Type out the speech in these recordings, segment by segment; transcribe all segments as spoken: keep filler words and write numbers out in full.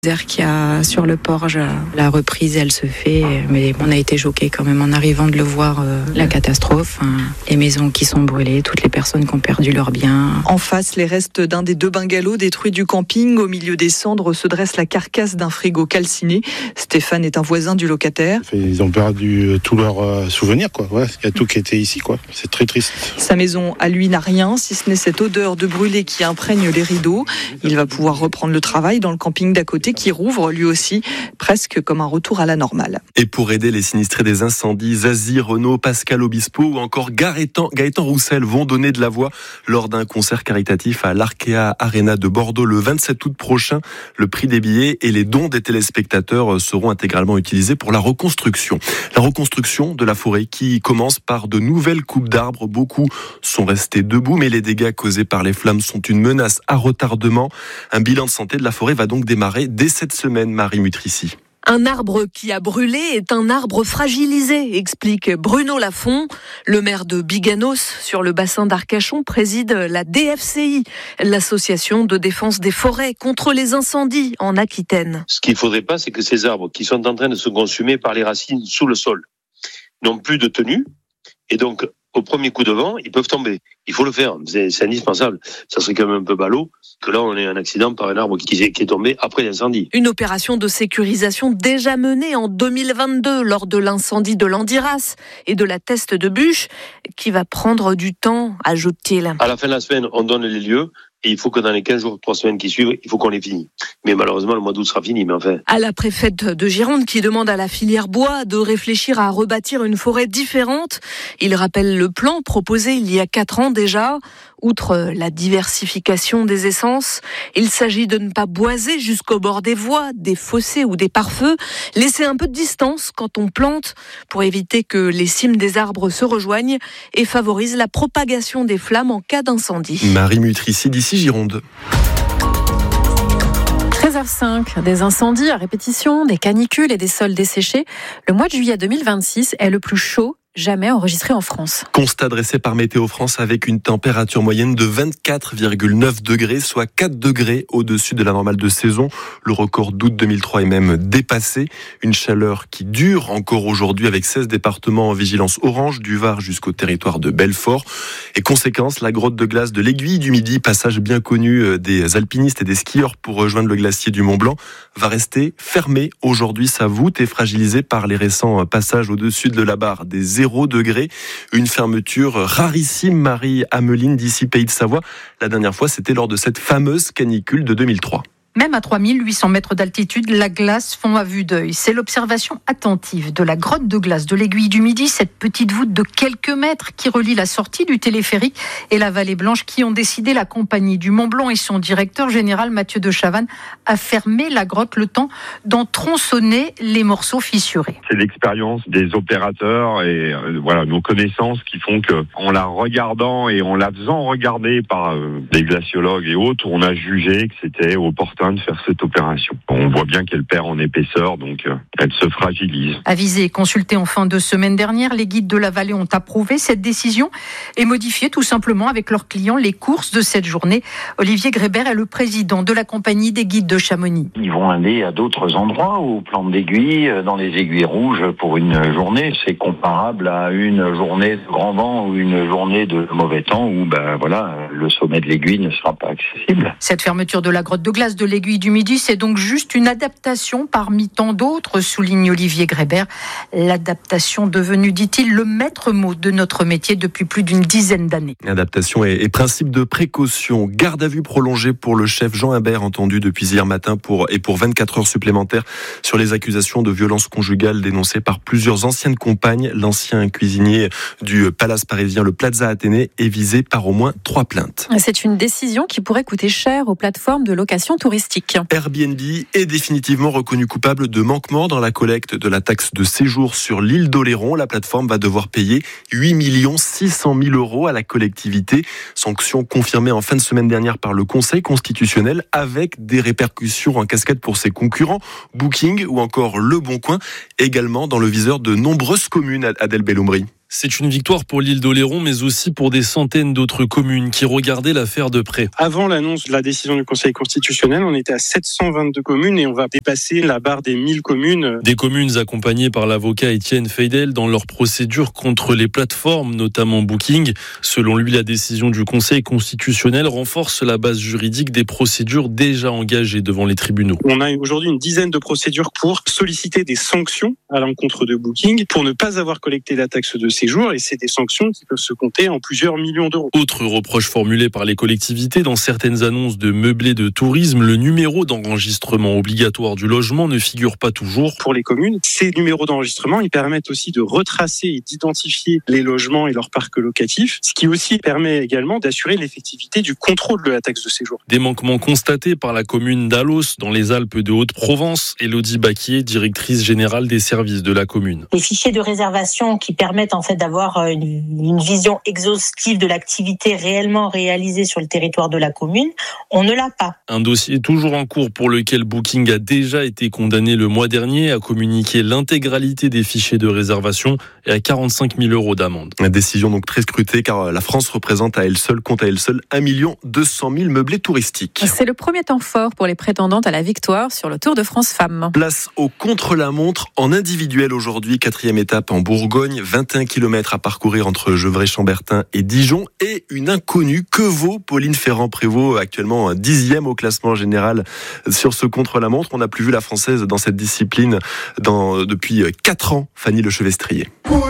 Qu'il y a sur le Porge, la reprise elle se fait, mais on a été choqués quand même en arrivant de le voir, euh, la catastrophe, hein, les maisons qui sont brûlées, toutes les personnes qui ont perdu leurs biens. En face, les restes d'un des deux bungalows détruits du camping. Au milieu des cendres se dresse la carcasse d'un frigo calciné. Stéphane est un voisin du locataire. Ils ont perdu tous leurs souvenirs, quoi. Ouais, il y a tout qui était ici, quoi. C'est très triste. Sa maison, à lui, n'a rien, si ce n'est cette odeur de brûlé qui imprègne les rideaux. Il va pouvoir reprendre le travail dans le camping d'à côté, qui rouvre lui aussi, presque comme un retour à la normale. Et pour aider les sinistrés des incendies, Zazie, Renaud, Pascal Obispo ou encore Gaëtan, Gaëtan Roussel vont donner de la voix lors d'un concert caritatif à l'Arkea Arena de Bordeaux le vingt-sept août prochain. Le prix des billets et les dons des téléspectateurs seront intégralement utilisés pour la reconstruction. La reconstruction de la forêt qui commence par de nouvelles coupes d'arbres. Beaucoup sont restés debout, mais les dégâts causés par les flammes sont une menace à retardement. Un bilan de santé de la forêt va donc démarrer dès cette semaine, Marie Mutrici. Un arbre qui a brûlé est un arbre fragilisé, explique Bruno Lafont. Le maire de Biganos, sur le bassin d'Arcachon, préside la D F C I, l'association de défense des forêts contre les incendies en Aquitaine. Ce qu'il ne faudrait pas, c'est que ces arbres qui sont en train de se consumer par les racines sous le sol n'ont plus de tenue et donc au premier coup de vent, ils peuvent tomber. Il faut le faire, c'est, c'est indispensable. Ça serait quand même un peu ballot que là on ait un accident par un arbre qui est, qui est tombé après l'incendie. Une opération de sécurisation déjà menée en deux mille vingt-deux lors de l'incendie de Landiras et de la Teste de Bûche qui va prendre du temps, ajoute-t-il. À la fin de la semaine, on donne les lieux. Et il faut que dans les quinze jours, trois semaines qui suivent, il faut qu'on les finisse. Mais malheureusement, le mois d'août sera fini, mais enfin. À la préfète de Gironde qui demande à la filière bois de réfléchir à rebâtir une forêt différente. Il rappelle le plan proposé il y a quatre ans déjà. Outre la diversification des essences, il s'agit de ne pas boiser jusqu'au bord des voies, des fossés ou des pare-feux. Laisser un peu de distance quand on plante pour éviter que les cimes des arbres se rejoignent et favorise la propagation des flammes en cas d'incendie. Marie Mutrici d'ici Gironde. treize heures cinq, des incendies à répétition, des canicules et des sols desséchés. Le mois de juillet deux mille vingt-six est le plus chaud jamais enregistré en France. Constat dressé par Météo France avec une température moyenne de vingt-quatre virgule neuf degrés, soit quatre degrés au-dessus de la normale de saison. Le record d'août deux mille trois est même dépassé. Une chaleur qui dure encore aujourd'hui avec seize départements en vigilance orange, du Var jusqu'au territoire de Belfort. Et conséquence, la grotte de glace de l'Aiguille du Midi, passage bien connu des alpinistes et des skieurs pour rejoindre le glacier du Mont Blanc, va rester fermée aujourd'hui. Sa voûte est fragilisée par les récents passages au-dessus de la barre des zéro degré. Une fermeture rarissime, Marie Ameline, d'ici Pays de Savoie. La dernière fois, c'était lors de cette fameuse canicule de deux mille trois. Même à trois mille huit cents mètres d'altitude, la glace fond à vue d'œil. C'est l'observation attentive de la grotte de glace de l'Aiguille du Midi, cette petite voûte de quelques mètres qui relie la sortie du téléphérique et la Vallée Blanche, qui ont décidé, la compagnie du Mont Blanc et son directeur général Mathieu de Chavannes, à fermer la grotte le temps d'en tronçonner les morceaux fissurés. C'est l'expérience des opérateurs et euh, voilà nos connaissances qui font que, en la regardant et en la faisant regarder par euh, des glaciologues et autres, on a jugé que c'était opportun de faire cette opération. On voit bien qu'elle perd en épaisseur, donc euh, elle se fragilise. Avisés et consultés en fin de semaine dernière, les guides de la vallée ont approuvé cette décision et modifié tout simplement avec leurs clients les courses de cette journée. Olivier Grébert est le président de la compagnie des guides de Chamonix. Ils vont aller à d'autres endroits, aux plantes d'aiguilles, dans les aiguilles rouges pour une journée. C'est comparable à une journée de grand vent ou une journée de mauvais temps où ben voilà, le sommet de l'aiguille ne sera pas accessible. Cette fermeture de la grotte de glace de l'Aiguille du Midi, c'est donc juste une adaptation parmi tant d'autres, souligne Olivier Grébert. L'adaptation devenue, dit-il, le maître mot de notre métier depuis plus d'une dizaine d'années. Adaptation et, et principe de précaution. Garde à vue prolongée pour le chef Jean Imbert, entendu depuis hier matin pour, et pour vingt-quatre heures supplémentaires sur les accusations de violence conjugale dénoncées par plusieurs anciennes compagnes. L'ancien cuisinier du palace parisien, le Plaza Athénée, est visé par au moins trois plaintes. C'est une décision qui pourrait coûter cher aux plateformes de location touristique. Airbnb est définitivement reconnu coupable de manquement dans la collecte de la taxe de séjour sur l'île d'Oléron. La plateforme va devoir payer huit millions six cent mille euros à la collectivité. Sanction confirmée en fin de semaine dernière par le Conseil constitutionnel avec des répercussions en cascade pour ses concurrents, Booking ou encore Le Bon Coin, également dans le viseur de nombreuses communes, Adèle Belloumri. C'est une victoire pour l'île d'Oléron, mais aussi pour des centaines d'autres communes qui regardaient l'affaire de près. Avant l'annonce de la décision du Conseil constitutionnel, on était à sept cent vingt-deux communes et on va dépasser la barre des mille communes. Des communes accompagnées par l'avocat Étienne Feydel dans leur procédure contre les plateformes, notamment Booking. Selon lui, la décision du Conseil constitutionnel renforce la base juridique des procédures déjà engagées devant les tribunaux. On a aujourd'hui une dizaine de procédures pour solliciter des sanctions à l'encontre de Booking pour ne pas avoir collecté la taxe de séjour, et c'est des sanctions qui peuvent se compter en plusieurs millions d'euros. Autre reproche formulé par les collectivités, dans certaines annonces de meublés de tourisme, le numéro d'enregistrement obligatoire du logement ne figure pas toujours. Pour les communes, ces numéros d'enregistrement, ils permettent aussi de retracer et d'identifier les logements et leur parc locatif, ce qui aussi permet également d'assurer l'effectivité du contrôle de la taxe de séjour. Des manquements constatés par la commune d'Alos dans les Alpes de Haute-Provence. Élodie Baquier, directrice générale des services de la commune. Les fichiers de réservation qui permettent en fait d'avoir une, une vision exhaustive de l'activité réellement réalisée sur le territoire de la commune, on ne l'a pas. Un dossier toujours en cours pour lequel Booking a déjà été condamné le mois dernier à communiquer l'intégralité des fichiers de réservation et à quarante-cinq mille euros d'amende. Une décision donc très scrutée car la France représente à elle seule, compte à elle seule un million deux cent mille meublés touristiques. C'est le premier temps fort pour les prétendantes à la victoire sur le Tour de France Femmes. Place au contre-la-montre en individuel aujourd'hui, quatrième étape en Bourgogne, vingt et un kilomètres à parcourir entre Gevrey-Chambertin et Dijon, et une inconnue, que vaut Pauline Ferrand-Prévot, actuellement dixième au classement général sur ce contre-la-montre. On n'a plus vu la Française dans cette discipline dans, depuis quatre ans, Fanny Lechevestrier.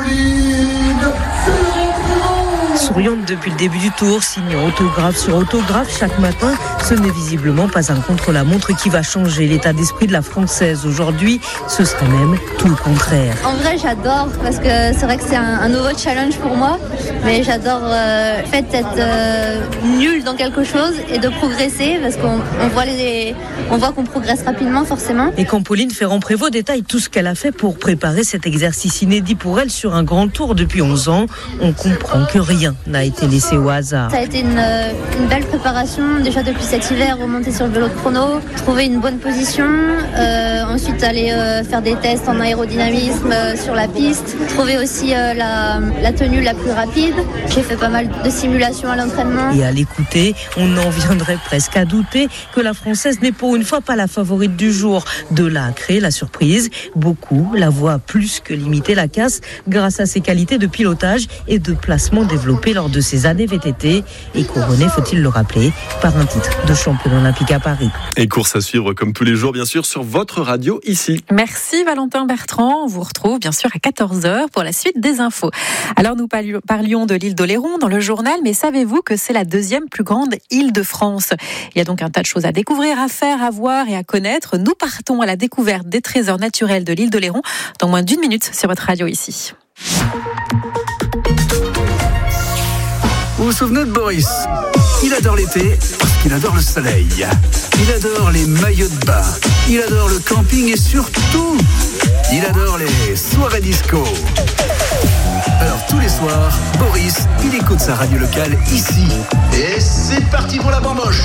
Souriante depuis le début du tour, signant autographe sur autographe chaque matin, ce n'est visiblement pas un contre-la-montre qui va changer l'état d'esprit de la Française. Aujourd'hui, ce serait même tout le contraire. En vrai, j'adore parce que c'est vrai que c'est un, un nouveau challenge pour moi, mais j'adore euh, le fait d'être euh, nul dans quelque chose et de progresser parce qu'on on voit, les, on voit qu'on progresse rapidement forcément. Et quand Pauline Ferrand-Prévot détaille tout ce qu'elle a fait pour préparer cet exercice inédit pour elle sur un grand tour depuis onze ans, on comprend que rien n'a été laissé au hasard. Ça a été une, une belle préparation, déjà depuis cet hiver, remonter sur le vélo de chrono, trouver une bonne position, euh, ensuite aller euh, faire des tests en aérodynamisme euh, sur la piste, trouver aussi euh, la, la tenue la plus rapide. J'ai fait pas mal de simulations à l'entraînement. Et à l'écouter, on en viendrait presque à douter que la Française n'est pour une fois pas la favorite du jour. De là à créer la surprise, beaucoup la voient plus que limiter la casse grâce à ses qualités de pilotage et de placement développées lors de ses années V T T et couronné, faut-il le rappeler, par un titre de championne olympique à Paris. Et course à suivre comme tous les jours, bien sûr, sur votre radio ici. Merci Valentin Bertrand. On vous retrouve bien sûr à quatorze heures pour la suite des infos. Alors nous parlions de l'île d'Oléron dans le journal, mais savez-vous que c'est la deuxième plus grande île de France? Il y a donc un tas de choses à découvrir, à faire, à voir et à connaître. Nous partons à la découverte des trésors naturels de l'île d'Oléron dans moins d'une minute sur votre radio ici. Vous vous souvenez de Boris? Il adore l'été parce qu'il adore le soleil. Il adore les maillots de bain. Il adore le camping et surtout, il adore les soirées disco. Alors tous les soirs, Boris, il écoute sa radio locale ici. Et c'est parti pour la bamboche.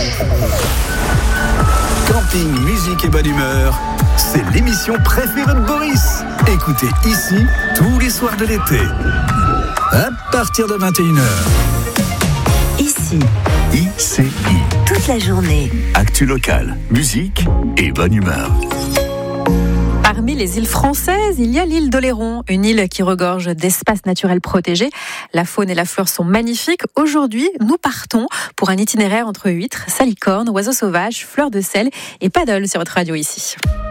Camping, musique et bonne humeur, c'est l'émission préférée de Boris. Écoutez ici tous les soirs de l'été. À partir de vingt et une heures. Ici. I C I. Toute la journée. Actu locale, musique et bonne humeur. Parmi les îles françaises, il y a l'île d'Oléron, une île qui regorge d'espaces naturels protégés. La faune et la flore sont magnifiques. Aujourd'hui, nous partons pour un itinéraire entre huîtres, salicornes, oiseaux sauvages, fleurs de sel et paddle sur votre radio ici.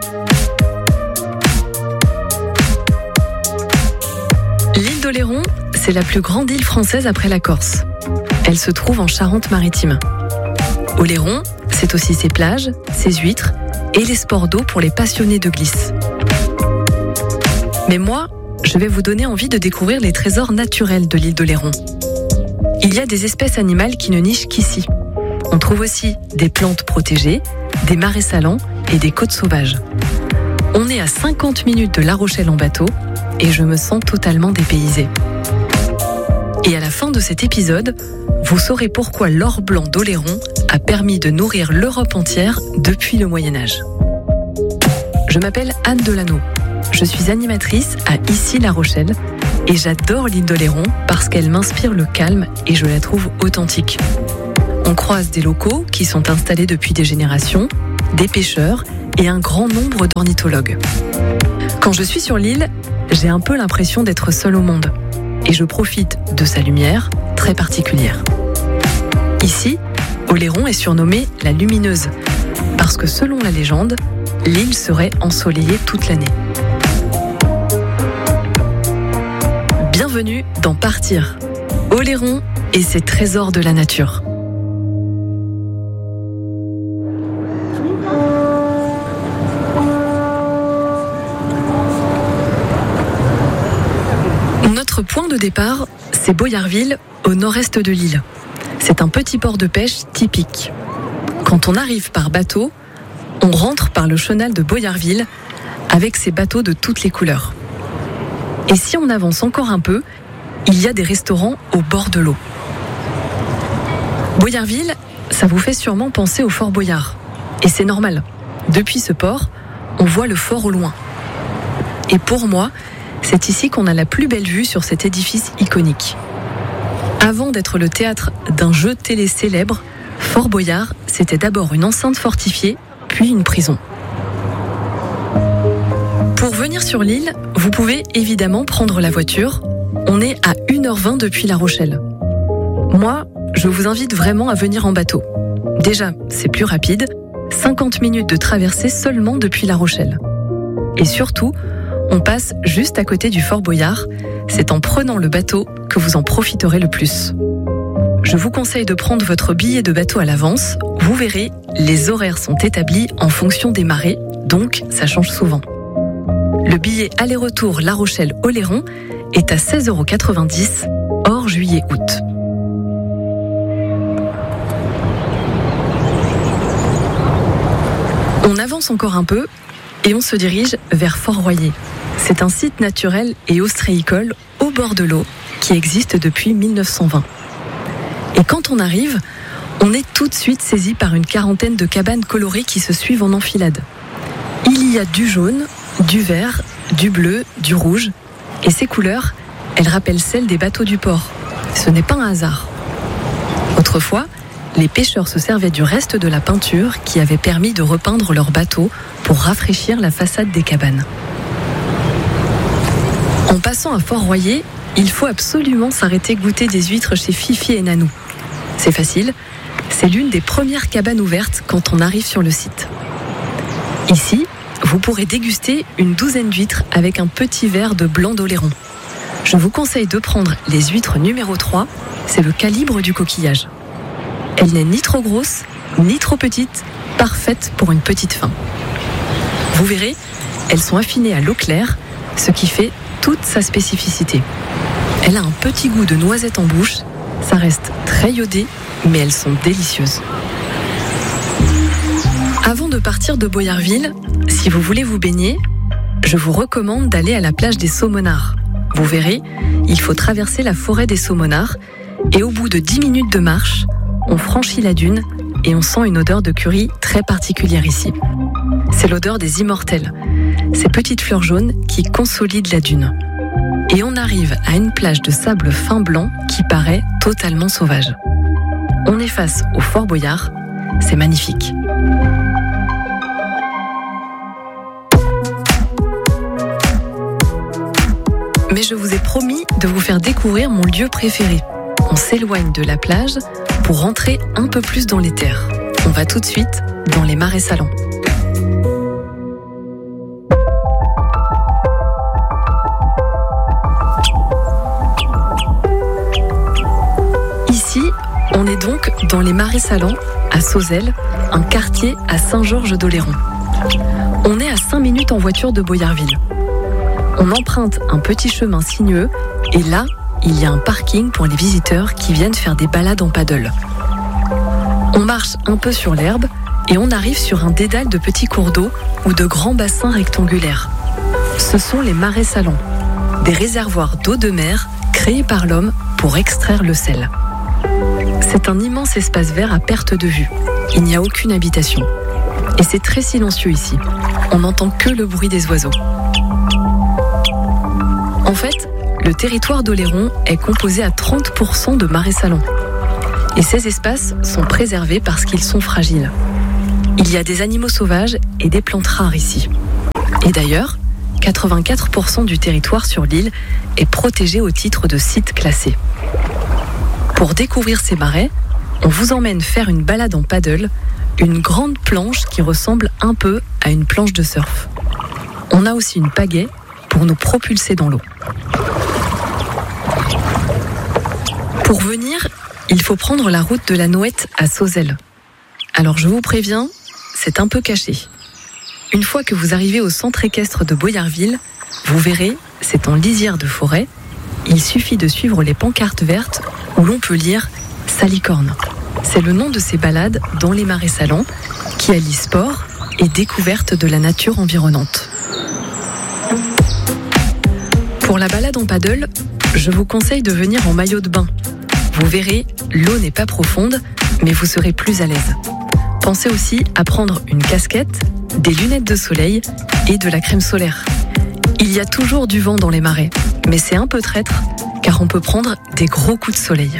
L'île d'Oléron, c'est la plus grande île française après la Corse. Elle se trouve en Charente-Maritime. Oléron, c'est aussi ses plages, ses huîtres et les sports d'eau pour les passionnés de glisse. Mais moi, je vais vous donner envie de découvrir les trésors naturels de l'île d'Oléron. Il y a des espèces animales qui ne nichent qu'ici. On trouve aussi des plantes protégées, des marais salants et des côtes sauvages. On est à cinquante minutes de La Rochelle en bateau et je me sens totalement dépaysée. Et à la fin de cet épisode, vous saurez pourquoi l'or blanc d'Oléron a permis de nourrir l'Europe entière depuis le Moyen-Âge. Je m'appelle Anne Delano. Je suis animatrice à Ici La Rochelle Et j'adore l'île d'Oléron parce qu'elle m'inspire le calme et je la trouve authentique. On croise des locaux qui sont installés depuis des générations, des pêcheurs et un grand nombre d'ornithologues. Quand je suis sur l'île, j'ai un peu l'impression d'être seule au monde. Et je profite de sa lumière très particulière. Ici, Oléron est surnommée la Lumineuse, parce que selon la légende, l'île serait ensoleillée toute l'année. Bienvenue dans Partir, Oléron et ses trésors de la nature. Notre point de départ, c'est Boyarville, au nord-est de l'île. C'est un petit port de pêche typique. Quand on arrive par bateau, on rentre par le chenal de Boyarville avec ses bateaux de toutes les couleurs. Et si on avance encore un peu, il y a des restaurants au bord de l'eau. Boyarville, ça vous fait sûrement penser au Fort Boyard. Et c'est normal. Depuis ce port, on voit le fort au loin. Et pour moi, c'est ici qu'on a la plus belle vue sur cet édifice iconique. Avant d'être le théâtre d'un jeu télé célèbre, Fort Boyard, c'était d'abord une enceinte fortifiée, puis une prison. Pour venir sur l'île, vous pouvez évidemment prendre la voiture. On est à une heure vingt depuis La Rochelle. Moi, je vous invite vraiment à venir en bateau. Déjà, c'est plus rapide, cinquante minutes de traversée seulement depuis La Rochelle. Et surtout, on passe juste à côté du Fort Boyard. C'est en prenant le bateau que vous en profiterez le plus. Je vous conseille de prendre votre billet de bateau à l'avance. Vous verrez, les horaires sont établis en fonction des marées, donc ça change souvent. Le billet aller-retour La Rochelle-Oléron est à seize euros quatre-vingt-dix, hors juillet-août. On avance encore un peu et on se dirige vers Fort-Royer. C'est un site naturel et ostréicole au bord de l'eau qui existe depuis mille neuf cent vingt. Et quand on arrive, on est tout de suite saisi par une quarantaine de cabanes colorées qui se suivent en enfilade. Il y a du jaune, du vert, du bleu, du rouge. Et ces couleurs, elles rappellent celles des bateaux du port. Ce n'est pas un hasard. Autrefois, les pêcheurs se servaient du reste de la peinture qui avait permis de repeindre leurs bateaux pour rafraîchir la façade des cabanes. En passant à Fort-Royer, il faut absolument s'arrêter goûter des huîtres chez Fifi et Nanou. C'est facile, c'est l'une des premières cabanes ouvertes quand on arrive sur le site. Ici, vous pourrez déguster une douzaine d'huîtres avec un petit verre de blanc d'Oléron. Je vous conseille de prendre les huîtres numéro trois, c'est le calibre du coquillage. Elle n'est ni trop grosse, ni trop petite, parfaite pour une petite faim. Vous verrez, elles sont affinées à l'eau claire, ce qui fait toute sa spécificité. Elle a un petit goût de noisette en bouche, ça reste très iodé, mais elles sont délicieuses. Avant de partir de Boyarville, si vous voulez vous baigner, je vous recommande d'aller à la plage des Saumonards. Vous verrez, il faut traverser la forêt des Saumonards et au bout de dix minutes de marche, on franchit la dune et on sent une odeur de curry très particulière ici. C'est l'odeur des immortels, ces petites fleurs jaunes qui consolident la dune. Et on arrive à une plage de sable fin blanc qui paraît totalement sauvage. On est face au Fort Boyard, c'est magnifique. Mais je vous ai promis de vous faire découvrir mon lieu préféré. On s'éloigne de la plage pour rentrer un peu plus dans les terres. On va tout de suite dans les marais salants. Ici, on est donc dans les marais salants, à Sauzelles, un quartier à Saint-Georges-d'Oléron. On est à cinq minutes en voiture de Boyarville. On emprunte un petit chemin sinueux et là, il y a un parking pour les visiteurs qui viennent faire des balades en paddle. On marche un peu sur l'herbe et on arrive sur un dédale de petits cours d'eau ou de grands bassins rectangulaires. Ce sont les marais salants, des réservoirs d'eau de mer créés par l'homme pour extraire le sel. C'est un immense espace vert à perte de vue. Il n'y a aucune habitation. Et c'est très silencieux ici. On n'entend que le bruit des oiseaux. En fait, le territoire d'Oléron est composé à trente pour cent de marais salants. Et ces espaces sont préservés parce qu'ils sont fragiles. Il y a des animaux sauvages et des plantes rares ici. Et d'ailleurs, quatre-vingt-quatre pour cent du territoire sur l'île est protégé au titre de site classé. Pour découvrir ces marais, on vous emmène faire une balade en paddle, une grande planche qui ressemble un peu à une planche de surf. On a aussi une pagaie pour nous propulser dans l'eau. Pour venir, il faut prendre la route de la Noëtte à Sauzelles. Alors je vous préviens, c'est un peu caché. Une fois que vous arrivez au centre équestre de Boyarville, vous verrez, c'est en lisière de forêt. Il suffit de suivre les pancartes vertes où l'on peut lire « Salicorne ». C'est le nom de ces balades dans les marais salants qui allient sport et découverte de la nature environnante. Pour la balade en paddle, je vous conseille de venir en maillot de bain. Vous verrez, l'eau n'est pas profonde, mais vous serez plus à l'aise. Pensez aussi à prendre une casquette, des lunettes de soleil et de la crème solaire. Il y a toujours du vent dans les marais, mais c'est un peu traître, car on peut prendre des gros coups de soleil.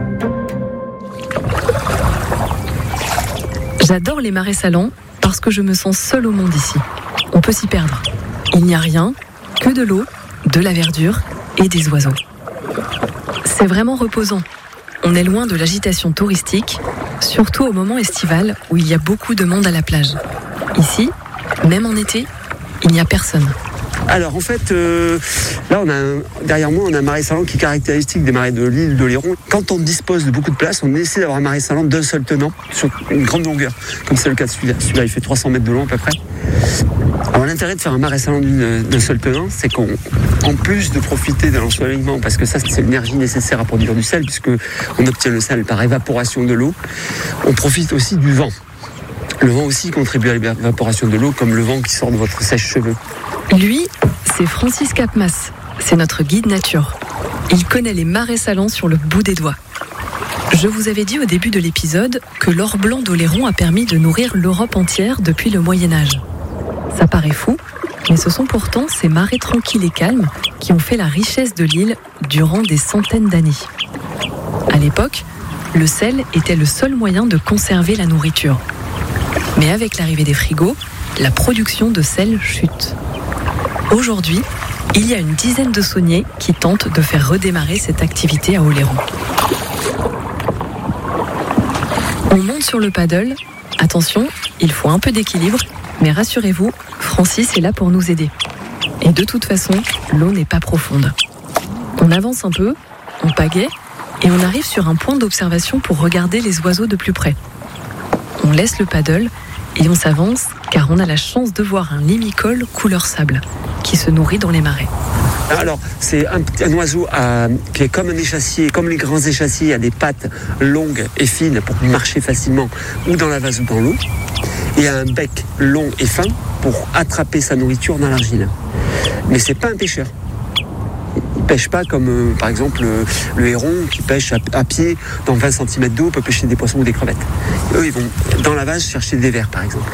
J'adore les marais salants parce que je me sens seule au monde ici. On peut s'y perdre. Il n'y a rien, que de l'eau, de la verdure et des oiseaux. C'est vraiment reposant. On est loin de l'agitation touristique, surtout au moment estival où il y a beaucoup de monde à la plage. Ici, même en été, il n'y a personne. Alors en fait, euh, là on a un, derrière moi on a un marais salant qui est caractéristique des marais de l'île d'Oléron. Quand on dispose de beaucoup de place, on essaie d'avoir un marais salant d'un seul tenant sur une grande longueur, comme c'est le cas de celui-là. Celui-là il fait trois cents mètres de long à peu près. Alors l'intérêt de faire un marais salant d'une, d'un seul tenant, c'est qu'en plus de profiter de l'ensoleillement, parce que ça c'est l'énergie nécessaire à produire du sel, puisque on obtient le sel par évaporation de l'eau, on profite aussi du vent. Le vent aussi contribue à l'évaporation de l'eau, comme le vent qui sort de votre sèche-cheveux. Lui, c'est Francis Capmas. C'est notre guide nature. Il connaît les marais salants sur le bout des doigts. Je vous avais dit au début de l'épisode que l'or blanc d'Oléron a permis de nourrir l'Europe entière depuis le Moyen-Âge. Ça paraît fou, mais ce sont pourtant ces marais tranquilles et calmes qui ont fait la richesse de l'île durant des centaines d'années. À l'époque, le sel était le seul moyen de conserver la nourriture. Mais avec l'arrivée des frigos, la production de sel chute. Aujourd'hui, il y a une dizaine de sauniers qui tentent de faire redémarrer cette activité à Oléron. On monte sur le paddle. Attention, il faut un peu d'équilibre, mais rassurez-vous, Francis est là pour nous aider. Et de toute façon, l'eau n'est pas profonde. On avance un peu, on pagaie, et on arrive sur un point d'observation pour regarder les oiseaux de plus près. On laisse le paddle et on s'avance car on a la chance de voir un limicole couleur sable qui se nourrit dans les marais. Alors, c'est un, un oiseau à, qui est comme un échassier, comme les grands échassiers, a des pattes longues et fines pour marcher facilement ou dans la vase ou dans l'eau, et a un bec long et fin pour attraper sa nourriture dans l'argile. Mais c'est pas un pêcheur. Il pêche pas comme euh, par exemple euh, le héron qui pêche à, à pied dans vingt centimètres d'eau, peut pêcher des poissons ou des crevettes. Eux, ils vont dans la vase chercher des vers par exemple.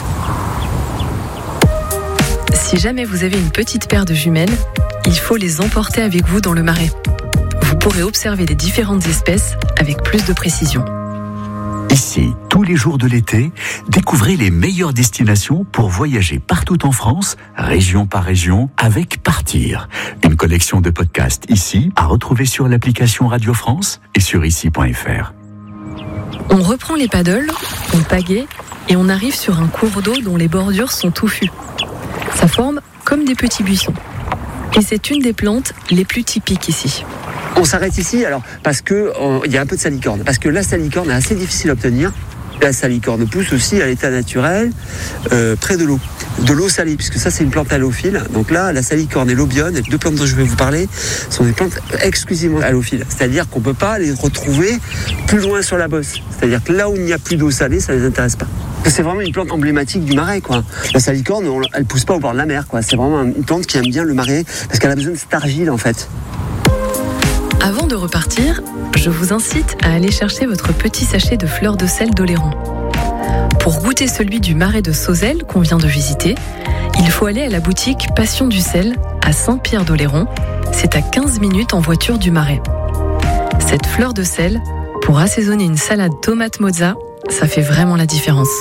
Si jamais vous avez une petite paire de jumelles, il faut les emporter avec vous dans le marais. Vous pourrez observer les différentes espèces avec plus de précision. Ici, tous les jours de l'été, découvrez les meilleures destinations pour voyager partout en France, région par région, avec Partir. Une collection de podcasts ici, à retrouver sur l'application Radio France et sur ici point f r. On reprend les paddles, on pagaie et on arrive sur un cours d'eau dont les bordures sont touffues. Ça forme comme des petits buissons. Et c'est une des plantes les plus typiques ici. On s'arrête ici alors parce que euh, il y a un peu de salicorne, parce que la salicorne est assez difficile à obtenir. La salicorne pousse aussi à l'état naturel euh, près de l'eau, de l'eau salée, puisque ça c'est une plante hallophile. Donc là, la salicorne et l'obione, les deux plantes dont je vais vous parler, sont des plantes exclusivement hallophiles. C'est-à-dire qu'on ne peut pas les retrouver plus loin sur la bosse. C'est-à-dire que là où il n'y a plus d'eau salée, ça ne les intéresse pas. C'est vraiment une plante emblématique du marais, quoi. La salicorne, on, elle pousse pas au bord de la mer, quoi. C'est vraiment une plante qui aime bien le marais parce qu'elle a besoin de cette argile, en fait. Avant de repartir, je vous incite à aller chercher votre petit sachet de fleurs de sel d'Oléron. Pour goûter celui du marais de Sauzelles qu'on vient de visiter, il faut aller à la boutique Passion du sel à Saint-Pierre d'Oléron. c'est à quinze minutes en voiture du Marais. Cette fleur de sel, pour assaisonner une salade tomate mozza, ça fait vraiment la différence.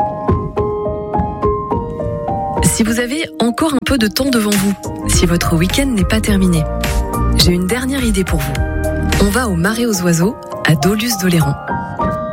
Si vous avez encore un peu de temps devant vous, si votre week-end n'est pas terminé, j'ai une dernière idée pour vous. On va au Marais aux oiseaux, à Dolusse d'Oléron.